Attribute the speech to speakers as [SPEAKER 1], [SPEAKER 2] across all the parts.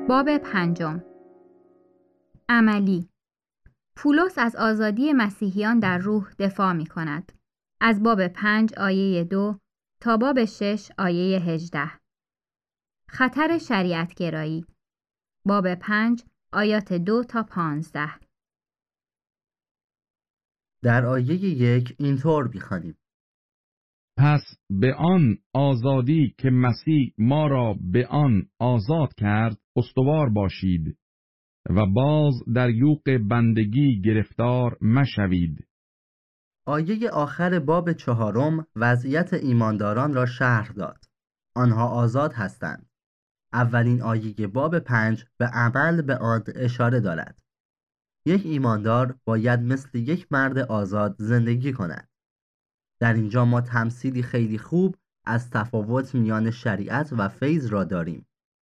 [SPEAKER 1] باب پنجم. عملی. پولس از آزادی مسیحیان در روح دفاع می کند. از باب 5 آیه 2 تا باب 6 آیه 18. خطر شریعت گرایی. باب 5 آیات 2 تا 15.
[SPEAKER 2] در آیه 1 اینطور می‌خوانیم:
[SPEAKER 3] پس به آن آزادی که مسیح ما را به آن آزاد کرد استوار باشید و باز در یوغ بندگی گرفتار مشوید.
[SPEAKER 2] آیه آخر باب 4 وضعیت ایمانداران را شرح داد. آنها آزاد هستند. اولین آیه باب 5 به عمل به آن اشاره دارد. یک ایماندار باید مثل یک مرد آزاد زندگی کند. در اینجا ما تمثیلی خیلی خوب از تفاوت میان شریعت و فیض را داریم.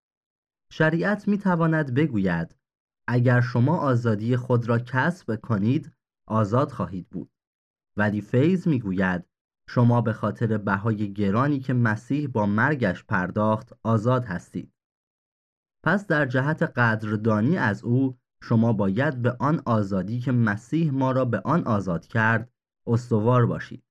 [SPEAKER 2] شریعت میتواند بگوید اگر شما آزادی خود را کسب کنید آزاد خواهید بود، ولی فیض میگوید شما به خاطر بهای گرانی که مسیح با مرگش پرداخت آزاد هستید. پس در جهت قدردانی از او شما باید به آن آزادی که مسیح ما را به آن آزاد کرد استوار باشید.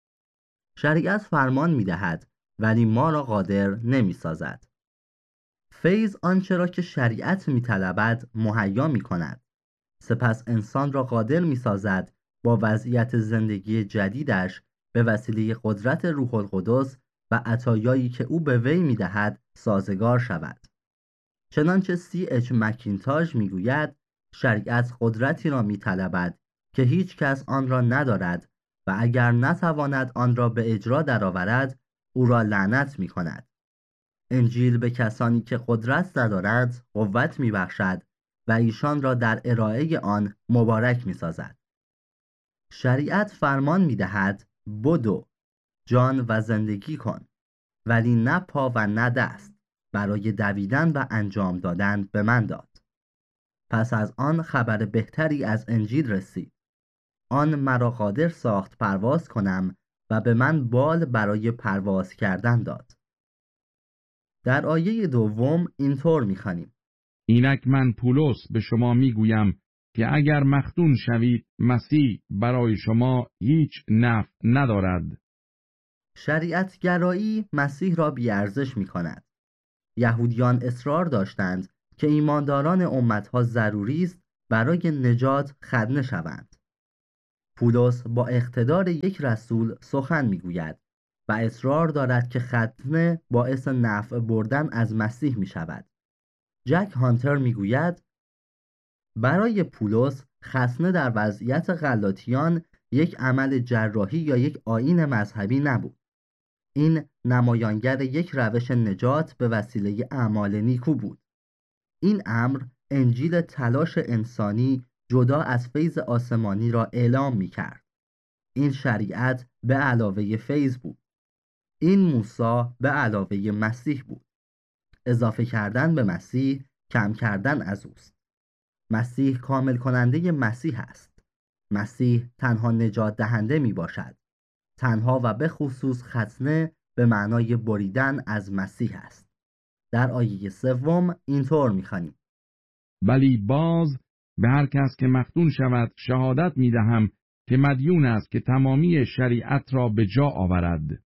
[SPEAKER 2] شریعت فرمان می‌دهد ولی ما را قادر نمی‌سازد. فیض آنچه را که شریعت می‌طلبد مهیا می‌کند. سپس انسان را قادر می‌سازد با وضعیت زندگی جدیدش به وسیله قدرت روح القدس و عطایایی که او به وی می‌دهد سازگار شود. چنانچه C.H. مکینتاش می‌گوید شریعت قدرتی را می‌طلبد که هیچ کس آن را ندارد و اگر نتواند آن را به اجرا درآورد او را لعنت می‌کند. انجیل به کسانی که قدرت ندارند قوت می‌بخشد و ایشان را در ارائه آن مبارک می‌سازد. شریعت فرمان می‌دهد بدو، جان و زندگی کن، ولی نه پا و نه دست برای دویدن و انجام دادن به من داد. پس از آن خبر بهتری از انجیل رسید. آن مرا قادر ساخت پرواز کنم و به من بال برای پرواز کردن داد. در آیه 2 اینطور می‌خوانیم:
[SPEAKER 3] اینک من پولس به شما میگویم که اگر مختون شوید مسیح برای شما هیچ نفع ندارد.
[SPEAKER 2] شریعت گرایی مسیح را بی‌ارزش می‌کند. یهودیان اصرار داشتند که ایمانداران امتها ضروری است برای نجات ختنه شوند. پولس با اقتدار یک رسول سخن میگوید و اصرار دارد که ختنه باعث نفع بردن از مسیح می شود. جک هانتر میگوید برای پولس ختنه در وضعیت غلاطیان یک عمل جراحی یا یک آیین مذهبی نبود. این نمایانگر یک روش نجات به وسیله اعمال نیکو بود. این امر انجیل تلاش انسانی جدا از فیض آسمانی را اعلام می کرد. این شریعت به علاوه فیض بود. این موسی به علاوه مسیح بود. اضافه کردن به مسیح کم کردن از اوست. مسیح کامل کننده مسیح است. مسیح تنها نجات دهنده می باشد. تنها و به خصوص ختنه به معنای بریدن از مسیح است. در آیه 3 اینطور می‌خوانیم:
[SPEAKER 3] ولی باز به هر کس که مختون شود شهادت میدهم که مدیون است که تمامی شریعت را به جا آورد.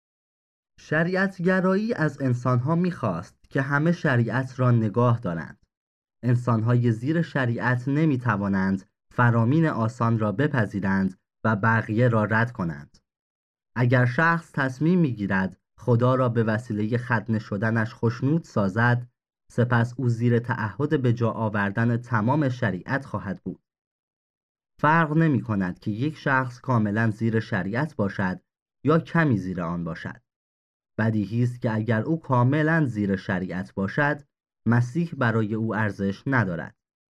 [SPEAKER 2] شریعت گرایی از انسانها می‌خواست که همه شریعت را نگاه دارند. انسانهای زیر شریعت نمی‌توانند فرامین آسان را بپذیرند و بقیه را رد کنند. اگر شخص تصمیم می‌گیرد خدا را به وسیله ختنه شدنش خوشنود سازد، سپس او زیر تعهد به جا آوردن تمام شریعت خواهد بود. فرق نمی کند که یک شخص کاملا زیر شریعت باشد یا کمی زیر آن باشد. بدیهی است که اگر او کاملا زیر شریعت باشد، مسیح برای او ارزش ندارد.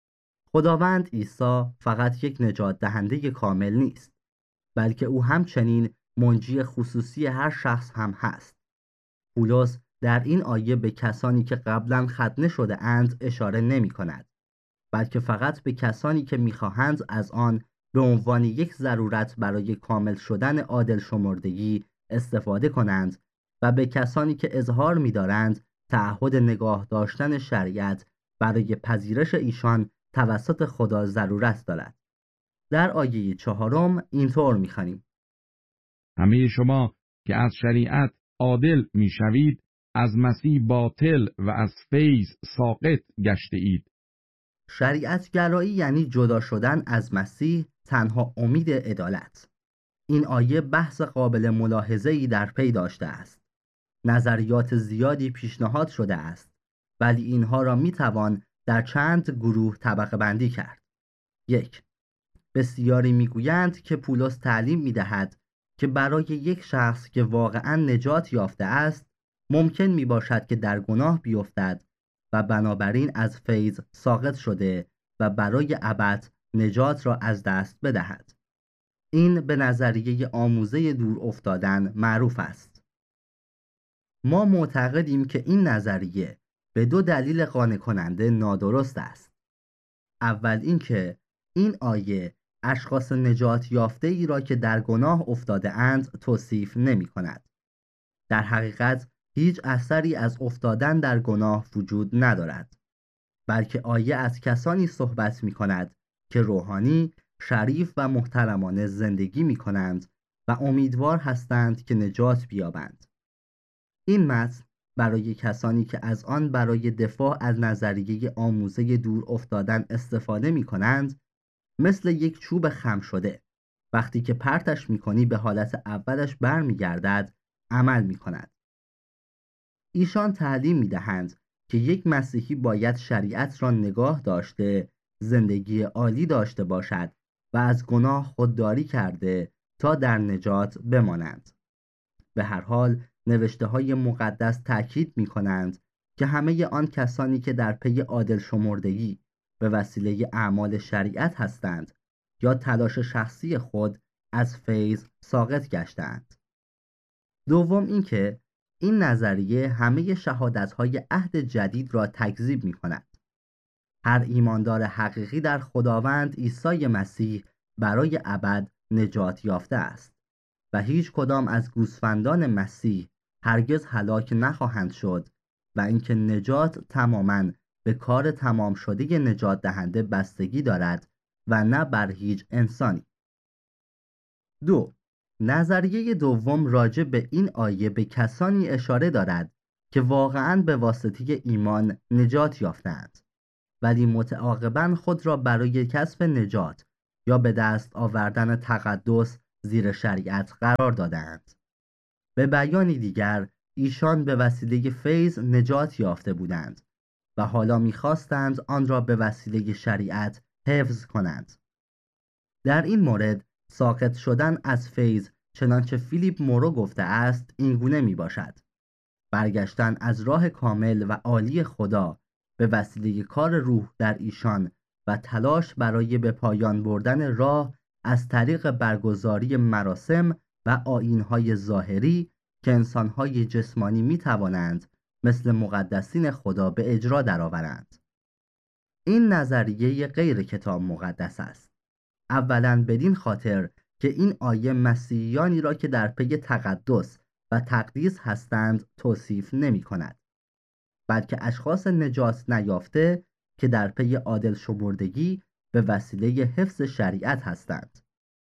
[SPEAKER 2] خداوند عیسی فقط یک نجات دهنده کامل نیست، بلکه او همچنین منجی خصوصی هر شخص هم هست. پولس در این آیه به کسانی که قبلا ختنه شده اند اشاره نمی کند، بلکه فقط به کسانی که می‌خواهند از آن به عنوان یک ضرورت برای کامل شدن عادل شمردگی استفاده کنند و به کسانی که اظهار می‌دارند تعهد نگاه داشتن شریعت برای پذیرش ایشان توسط خدا ضرورت دارد. در آیه 4 اینطور می‌خوانیم:
[SPEAKER 3] همه شما که از شریعت عادل میشوید از مسیح باطل و از فیض ساقط گشته اید.
[SPEAKER 2] شریعت گرایی یعنی جدا شدن از مسیح، تنها امید عدالت. این آیه بحث قابل ملاحظه‌ای در پی داشته است. نظریات زیادی پیشنهاد شده است، ولی اینها را میتوان در چند گروه طبقه بندی کرد. 1. بسیاری میگویند که پولس تعلیم میدهد که برای یک شخص که واقعا نجات یافته است ممکن میباشد که در گناه بیفتد و بنابراین از فیض ساقط شده و برای ابد نجات را از دست بدهد. این به نظریه آموزه دور افتادن معروف است. ما معتقدیم که این نظریه به 2 دلیل قانع کننده نادرست است. اول اینکه این آیه اشخاص نجات یافته ای را که در گناه افتاده اند توصیف نمی کند. در حقیقت هیچ اثری از افتادن در گناه وجود ندارد، بلکه آیه از کسانی صحبت می کند که روحانی، شریف و محترمانه زندگی می کنند و امیدوار هستند که نجات بیابند. این متن برای کسانی که از آن برای دفاع از نظریه آموزه دور افتادن استفاده می کنند مثل یک چوب خم شده، وقتی که پرتش می کنی به حالت اولش بر می گردد عمل می کند. ایشان تعلیم می دهند که یک مسیحی باید شریعت را نگاه داشته، زندگی عالی داشته باشد و از گناه خودداری کرده تا در نجات بمانند. به هر حال نوشته های مقدس تأکید می کنند که همه آن کسانی که در پی عادل شمردگی به وسیله اعمال شریعت هستند یا تلاش شخصی خود از فیض ساقط گشتند. دوم اینکه این نظریه همه شهادت‌های عهد جدید را تکذیب می‌کند. هر ایماندار حقیقی در خداوند عیسی مسیح برای ابد نجات یافته است و هیچ کدام از گوسفندان مسیح هرگز هلاک نخواهند شد و اینکه نجات تماماً به کار تمام شده نجات دهنده بستگی دارد و نه بر هیچ انسانی. 2. نظریه دوم راجع به این آیه به کسانی اشاره دارد که واقعاً به واسطه ایمان نجات یافتند ولی متعاقباً خود را برای کسب نجات یا به دست آوردن تقدس زیر شریعت قرار دادند. به بیانی دیگر ایشان به وسیله فیض نجات یافته بودند و حالا می‌خواستند آن را به وسیله شریعت حفظ کنند. در این مورد ساقط شدن از فیض چنانچه فیلیپ مورو گفته است این گونه می باشد: برگشتن از راه کامل و عالی خدا به وسیله کار روح در ایشان و تلاش برای به پایان بردن راه از طریق برگزاری مراسم و آیین‌های ظاهری که انسان‌های جسمانی می توانند مثل مقدسین خدا به اجرا درآورند. این نظریه غیر کتاب مقدس است. اولاً بدین خاطر که این آیه مسیحیانی را که در پی تقدس و تقدیس هستند توصیف نمی کند، بلکه اشخاص نجات نیافته که در پی عادل شمردگی به وسیله حفظ شریعت هستند.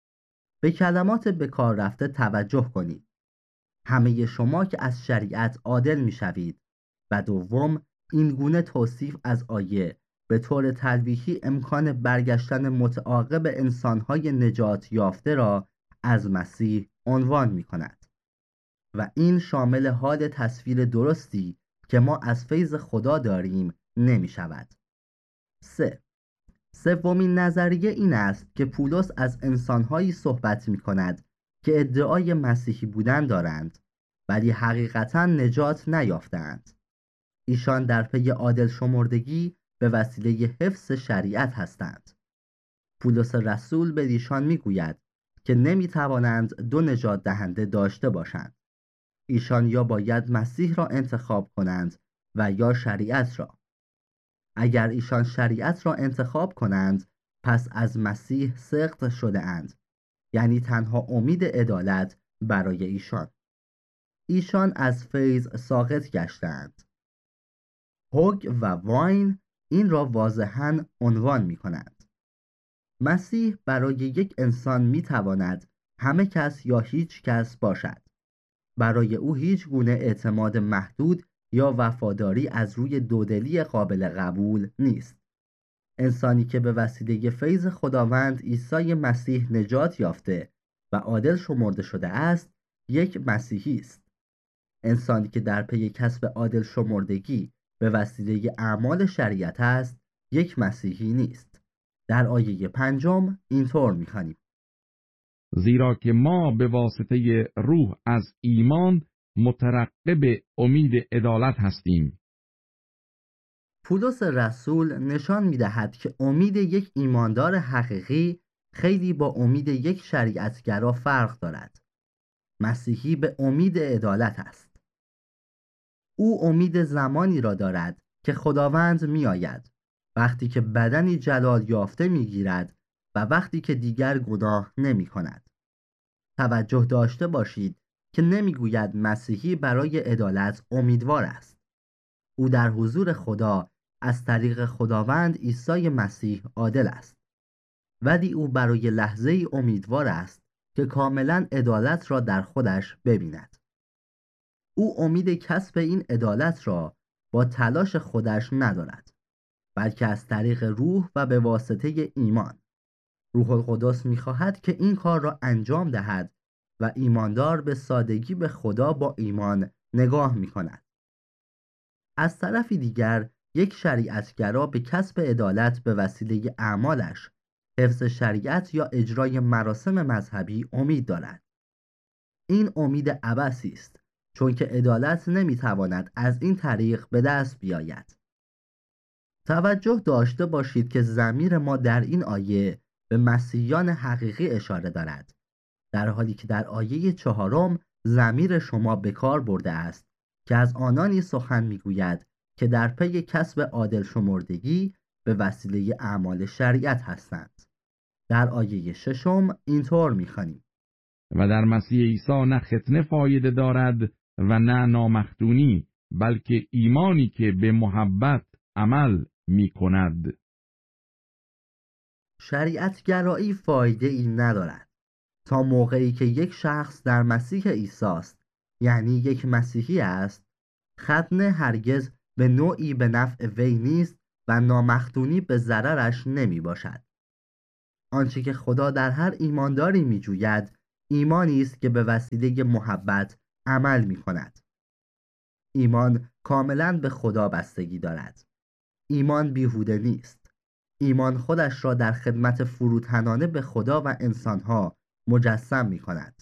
[SPEAKER 2] به کلمات به کار رفته توجه کنید: همه شما که از شریعت عادل می شوید. و دوم، این گونه توصیف از آیه به طور تلویحی امکان برگشتن متعاقب انسانهای نجات یافته را از مسیح عنوان می کند و این شامل حال تصویر درستی که ما از فیض خدا داریم نمی شود. 3. سومین نظریه این است که پولس از انسانهایی صحبت می کند که ادعای مسیحی بودن دارند ولی حقیقتاً نجات نیافتند. ایشان در پی عادل شمردگی به وسیله حفظ شریعت هستند. پولس رسول به ایشان میگوید که نمیتوانند 2 نجات دهنده داشته باشند. ایشان یا باید مسیح را انتخاب کنند و یا شریعت را. اگر ایشان شریعت را انتخاب کنند پس از مسیح سقط شده اند، یعنی تنها امید عدالت برای ایشان. ایشان از فیض ساقط گشتند. هوگ و واین این را واضحاً عنوان می کنند. مسیح برای یک انسان می تواند همه کس یا هیچ کس باشد. برای او هیچ گونه اعتماد محدود یا وفاداری از روی دودلی قابل قبول نیست. انسانی که به وسیله فیض خداوند عیسی مسیح نجات یافته و عادل شمرده شده است، یک مسیحی است. انسانی که در پی کسب عادل شمردگی به وسیله اعمال شریعت است، یک مسیحی نیست. در آیه 5 اینطور می‌خوانیم:
[SPEAKER 3] زیرا که ما به واسطه روح از ایمان مترقب امید عدالت هستیم.
[SPEAKER 2] پولس رسول نشان می‌دهد که امید یک ایماندار حقیقی خیلی با امید یک شریعتگرا فرق دارد. مسیحی به امید عدالت است. او امید زمانی را دارد که خداوند می‌آید، وقتی که بدنی جلال یافته می‌گیرد و وقتی که دیگر گناه نمی‌کند. توجه داشته باشید که نمی‌گوید مسیحی برای عدالت امیدوار است. او در حضور خدا از طریق خداوند عیسی مسیح عادل است، ولی او برای لحظه‌ای امیدوار است که کاملاً عدالت را در خودش ببیند. او امید کسب این عدالت را با تلاش خودش ندارد، بلکه از طریق روح و به واسطه ایمان. روح القدس می‌خواهد که این کار را انجام دهد و ایماندار به سادگی به خدا با ایمان نگاه می‌کند. از طرفی دیگر یک شریعتگرا به کسب عدالت به وسیله اعمالش، حفظ شریعت یا اجرای مراسم مذهبی امید دارد. این امید عبثی است، چون که عدالت نمیتواند از این طریق به دست بیاید. توجه داشته باشید که ضمیر ما در این آیه به مسیحیان حقیقی اشاره دارد، در حالی که در آیه 4 ضمیر شما به کار برده است که از آنانی سخن میگوید که در پی کسب عادل شمردگی به وسیله اعمال شریعت هستند. در آیه 6 اینطور میخوانیم:
[SPEAKER 3] و در مسیح عیسی نه ختنه فایده دارد و نه نامختونی، بلکه ایمانی که به محبت عمل می کند.
[SPEAKER 2] شریعتگرایی فایده ای ندارد تا موقعی که یک شخص در مسیح عیسی است، یعنی یک مسیحی است. ختنه هرگز به نوعی به نفع وی نیست و نامختونی به ضررش نمی باشد. آنچه که خدا در هر ایمانداری می جوید، ایمانی است که به وسیله محبت عمل می کند. ایمان کاملاً به خدا بستگی دارد. ایمان بیهوده نیست. ایمان خودش را در خدمت فروتنانه به خدا و انسانها مجسم می کند.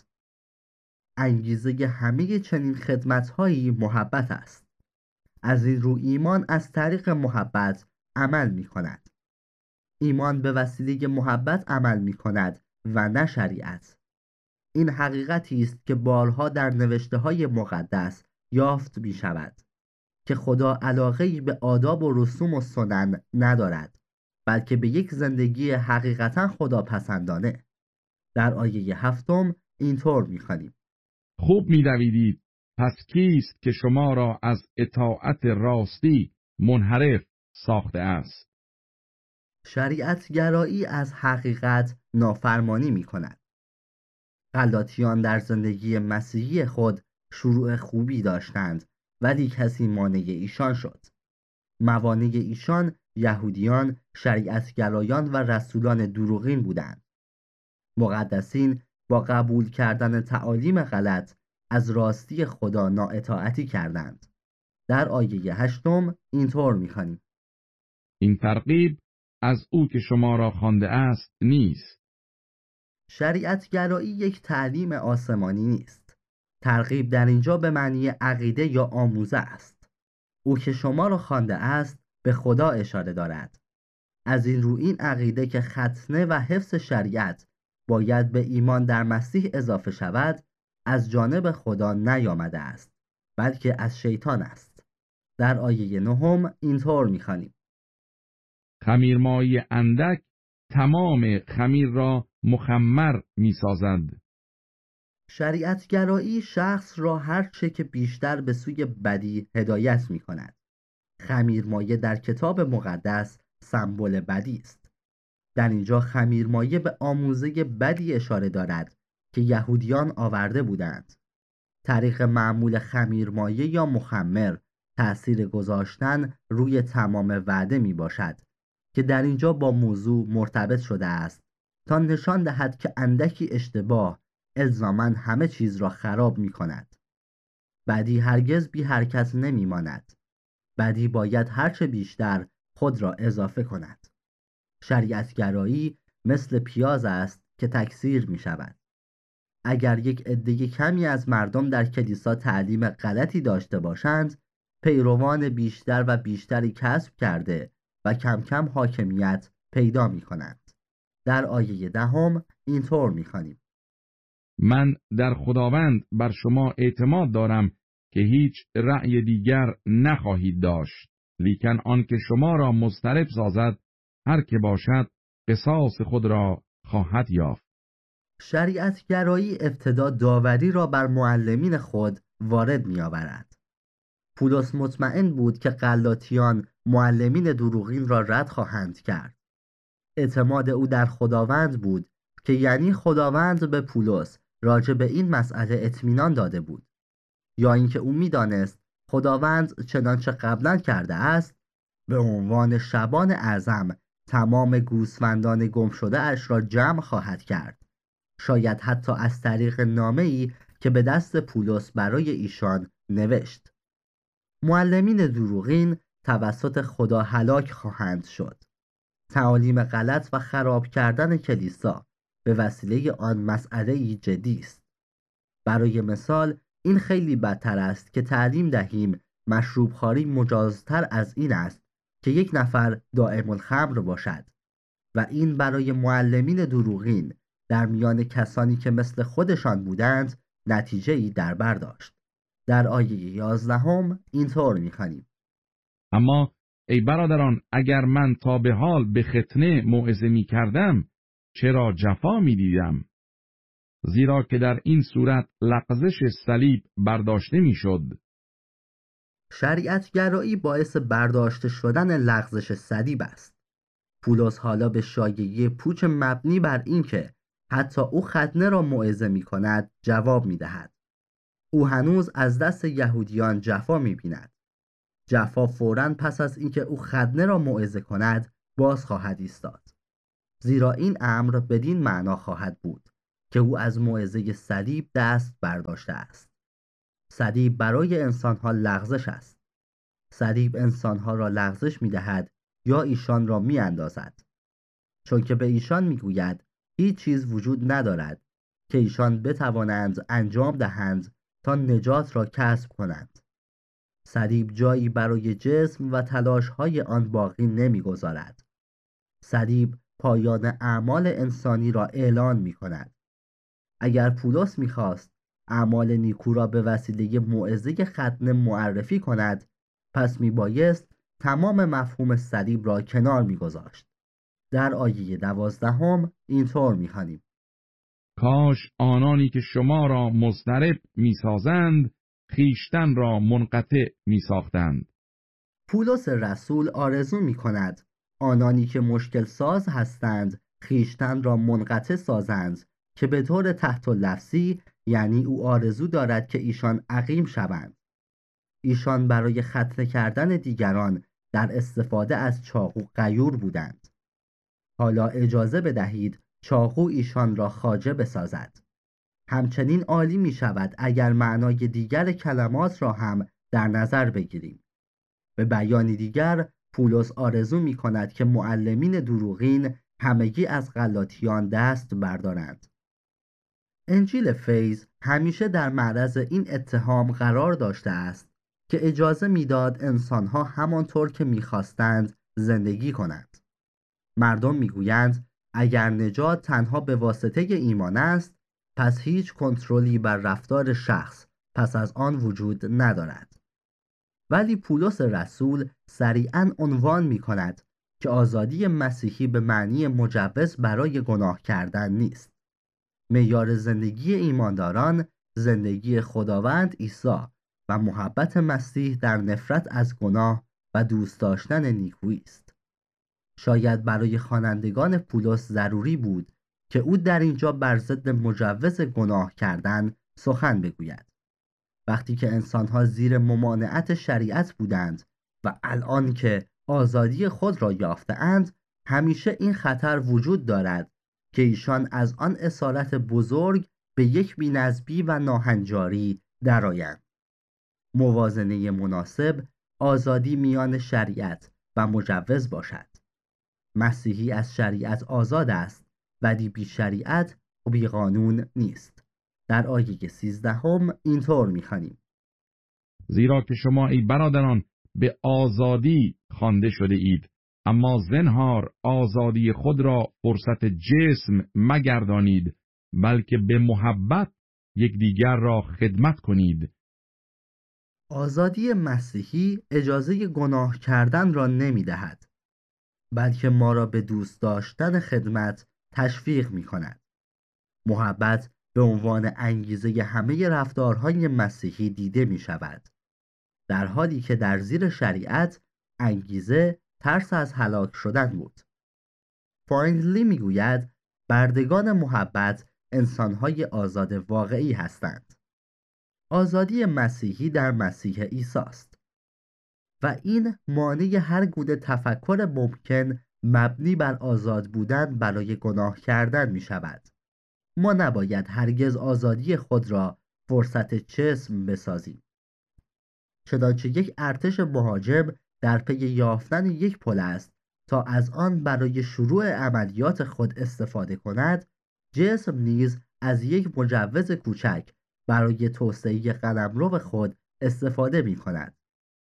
[SPEAKER 2] انگیزه همه چنین خدمت‌هایی محبت است. از این رو ایمان از طریق محبت عمل می کند. ایمان به وسیله محبت عمل می کند و نه شریعت. این حقیقتی است که بارها در نوشته‌های مقدس یافت می شود که خدا علاقه‌ای به آداب و رسوم و سنن ندارد، بلکه به یک زندگی حقیقتا خداپسندانه. در آیه 7 اینطور می‌خوانیم:
[SPEAKER 3] خوب می‌دویدید، پس کیست که شما را از اطاعت راستی منحرف ساخته است؟
[SPEAKER 2] شریعتگرایی از حقیقت نافرمانی می‌کند. غلاطیان در زندگی مسیحی خود شروع خوبی داشتند، ولی کسی مانع ایشان شد. موانع ایشان یهودیان، شریعتگرایان و رسولان دروغین بودند. مقدسین با قبول کردن تعالیم غلط از راستی خدا نااطاعتی کردند. در آیه 8 اینطور می‌خوانیم:
[SPEAKER 3] این ترغیب از او که شما را خوانده است نیست.
[SPEAKER 2] شریعتگرایی یک تعلیم آسمانی نیست. ترغیب در اینجا به معنی عقیده یا آموزه است. او که شما را خوانده است به خدا اشاره دارد. از این رو این عقیده که ختنه و حفظ شریعت باید به ایمان در مسیح اضافه شود، از جانب خدا نیامده است، بلکه از شیطان است. در آیه 9 اینطور می‌خوانیم:
[SPEAKER 3] خمیرمایی اندک تمام خمیر را مخمر می‌سازد.
[SPEAKER 2] شریعتگرایی شخص را هر چه که بیشتر به سوی بدی هدایت می‌کند. خمیرمایه در کتاب مقدس سمبل بدی است. در اینجا خمیرمایه به آموزه بدی اشاره دارد که یهودیان آورده بودند. طریق معمول خمیرمایه یا مخمر تأثیر گذاشتن روی تمام وعده می باشد که در اینجا با موضوع مرتبط شده است تا نشان دهد که اندکی اشتباه الزاماً همه چیز را خراب می کند. بدی هرگز بی حرکت نمی ماند. بدی باید هرچه بیشتر خود را اضافه کند. شریعتگرایی مثل پیاز است که تکثیر می شود. اگر یک عده کمی از مردم در کلیسا تعلیم غلطی داشته باشند، پیروان بیشتر و بیشتری کسب کرده و کم کم حاکمیت پیدا می کنند. در آیه 10 اینطور می خوانیم:
[SPEAKER 3] من در خداوند بر شما اعتماد دارم که هیچ رأی دیگر نخواهید داشت، لیکن آنکه شما را مضطرب سازد هر که باشد قصاص خود را خواهد یافت.
[SPEAKER 2] شریعتگرایی ابتدا داوری را بر معلمین خود وارد می آورد. پولس مطمئن بود که غلاطیان معلمین دروغین را رد خواهند کرد. اعتماد او در خداوند بود که یعنی خداوند به پولس راجع به این مسئله اطمینان داده بود، یا اینکه او می‌دانست خداوند چنانچه قبلا کرده است به عنوان شبان اعظم تمام گوسفندان گم شده اش را جمع خواهد کرد، شاید حتی از طریق نامه‌ای که به دست پولس برای ایشان نوشت. معلمین دروغین توسط خدا هلاک خواهند شد. تعالیم غلط و خراب کردن کلیسا به وسیله آن مسئله‌ای جدی است. برای مثال این خیلی بدتر است که تعلیم دهیم مشروب خواری مجازتر از این است که یک نفر دائم الخمر باشد و این برای معلمین دروغین در میان کسانی که مثل خودشان بودند نتیجه‌ای در بر داشت. در آیه 11 اینطور می‌خوانیم:
[SPEAKER 3] اما ای برادران، اگر من تا به حال به ختنه موعظه می کردم چرا جفا می دیدم؟ زیرا که در این صورت لغزش صلیب برداشته می شد.
[SPEAKER 2] شریعتگرایی باعث برداشته شدن لغزش صلیب است. پولس حالا به شایعه پوچ مبنی بر اینکه حتی او ختنه را موعظه می کند جواب می دهد. او هنوز از دست یهودیان جفا می بیند. جفا فوراً پس از اینکه او ختنه را موعظه کند باز خواهد ایستاد، زیرا این امر بدین معنا خواهد بود که او از موعظه صلیب دست برداشته است. صلیب برای انسانها لغزش است. صلیب انسانها را لغزش می دهد یا ایشان را می اندازد، چون که به ایشان می گوید هیچ چیز وجود ندارد که ایشان بتوانند انجام دهند تا نجات را کسب کنند. صلیب جایی برای جسم و تلاش‌های آن باقی نمی‌گذارد. صلیب پایان اعمال انسانی را اعلان می‌کند. اگر پولس می‌خواست اعمال نیکو را به وسیله موعظه ختنه معرفی کند، پس میبایست تمام مفهوم صلیب را کنار می‌گذاشت. در آیه 12 اینطور می‌خوانیم:
[SPEAKER 3] کاش آنانی که شما را مضطرب می‌سازند خیشتن را منقطع می‌ساختند.
[SPEAKER 2] پولس رسول آرزو می‌کند آنانی که مشکل ساز هستند خیشتن را منقطع سازند، که به طور تحت لفظی یعنی او آرزو دارد که ایشان عقیم شوند. ایشان برای ختنه کردن دیگران در استفاده از چاقو غیور بودند. حالا اجازه بدهید چاقو ایشان را خواجه بسازد. همچنین عالی می شود اگر معنای دیگر کلمات را هم در نظر بگیریم. به بیان دیگر پولس آرزو می کند که معلمین دروغین همگی از غلاطیان دست بردارند. انجیل فیض همیشه در معرض این اتهام قرار داشته است که اجازه میداد انسانها همانطور که میخواستند زندگی کنند. مردم میگویند اگر نجات تنها به واسطه ایمان است، پس هیچ کنترلی بر رفتار شخص پس از آن وجود ندارد. ولی پولس رسول سریعاً عنوان میکند که آزادی مسیحی به معنی مجوز برای گناه کردن نیست. معیار زندگی ایمانداران زندگی خداوند عیسی و محبت مسیح در نفرت از گناه و دوست داشتن نیکویی است. شاید برای خوانندگان پولس ضروری بود که او در اینجا بر ضد مجوز گناه کردن سخن بگوید. وقتی که انسانها زیر ممانعت شریعت بودند و الان که آزادی خود را یافته‌اند، همیشه این خطر وجود دارد که ایشان از آن اسارت بزرگ به یک بی‌نظمی و ناهنجاری درآیند. موازنه مناسب آزادی میان شریعت و مجوز باشد. مسیحی از شریعت آزاد است ولی بی شریعت و بی قانون نیست. در آیه 13 اینطور می‌خوانیم:
[SPEAKER 3] زیرا که شما ای برادران به آزادی خوانده شده اید، اما زنهار آزادی خود را فرصت جسم مگردانید، بلکه به محبت یکدیگر را خدمت کنید.
[SPEAKER 2] آزادی مسیحی اجازه گناه کردن را نمی‌دهد، بلکه ما را به دوست داشتن خدمت تشویق می‌کند. محبت به عنوان انگیزه همه رفتارهای مسیحی دیده می‌شود، در حالی که در زیر شریعت انگیزه ترس از هلاک شدن بود. فایندلی میگوید بردگان محبت انسانهای آزاد واقعی هستند. آزادی مسیحی در مسیح عیسی است و این مانع هر گونه تفکر ممکن مبنی بر آزاد بودن برای گناه کردن می شود. ما نباید هرگز آزادی خود را فرصت جسم بسازیم. چنانچه یک ارتش مهاجم در پی یافتن یک پل است تا از آن برای شروع عملیات خود استفاده کند، جسم نیز از یک مجوز کوچک برای توسعه قلمرو خود استفاده می کند.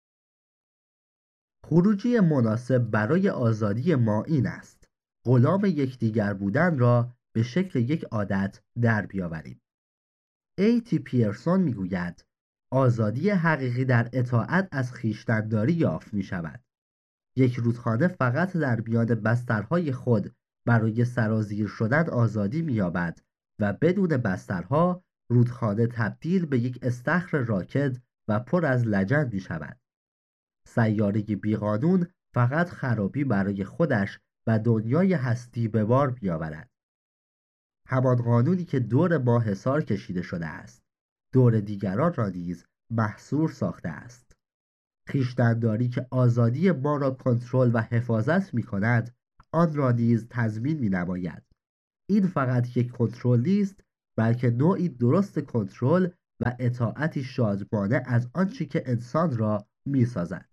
[SPEAKER 2] خروجی مناسب برای آزادی ما این است: غلام یکدیگر بودن را به شکل یک عادت در بیاوریم. A.T. پیرسون می گوید آزادی حقیقی در اطاعت از خویشتن‌داری یافت می شود. یک رودخانه فقط در میان بسترهای خود برای سرازیر شدن آزادی می یابد و بدون بسترها رودخانه تبدیل به یک استخر راکد و پر از لجن می شود. سیاره بیقانون فقط خرابی برای خودش و دنیای هستی به بار می آورد. همان قانونی که دور ما حصار کشیده شده است، دور دیگران را نیز محصور ساخته است. خویشتن‌داری که آزادی ما را کنترل و حفاظت می کند، آن را نیز تضمین می نماید. این فقط یک کنترل نیست، بلکه نوعی درست کنترل و اطاعتی شادمانه از آنچه که انسان را می سازد.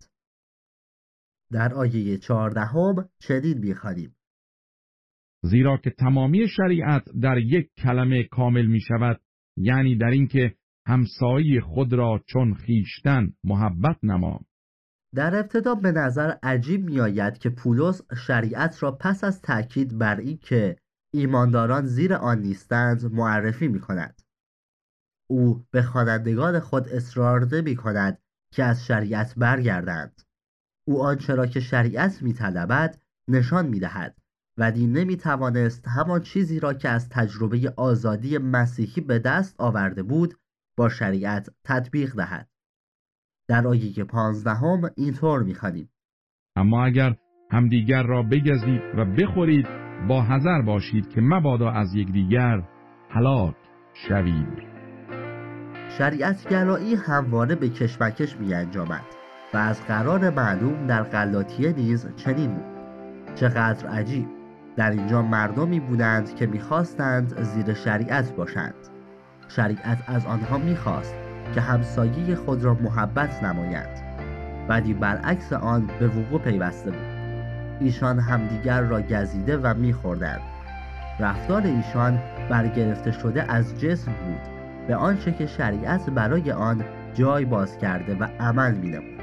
[SPEAKER 2] در آیه 14 چنین می خوانیم:
[SPEAKER 3] زیرا که تمامی شریعت در یک کلمه کامل می شود، یعنی در این که همسایه خود را چون خویشتن محبت نما.
[SPEAKER 2] در ابتدا به نظر عجیب می آید که پولس شریعت را پس از تأکید بر این که ایمانداران زیر آن نیستند معرفی می کند. او به خوانندگان خود اصرار نمی کند که از شریعت برگردند. او آنچه را که شریعت می طلبد نشان می دهد ولی نمی توانست همان چیزی را که از تجربه آزادی مسیحی به دست آورده بود با شریعت تطبیق دهد. در آیه 15 اینطور می خوانیم:
[SPEAKER 3] اما اگر همدیگر را بگزید و بخورید، با حذر باشید که مبادا از یکدیگر هلاک شوید.
[SPEAKER 2] شریعت گرایی همواره به کشمکش می انجامد و از قرار معلوم در غلاطیه نیز چنین بود. چقدر عجیب! در اینجا مردمی بودند که می‌خواستند زیر شریعت باشند. شریعت از آنها می‌خواست که همسایه خود را محبت نمایند، ولی برعکس آن به وقوع پیوسته بود. ایشان همدیگر را گزیده و می‌خوردند. رفتار ایشان برگرفته شده از جسم بود به آنچه که شریعت برای آن جای باز کرده و عمل می‌نمود.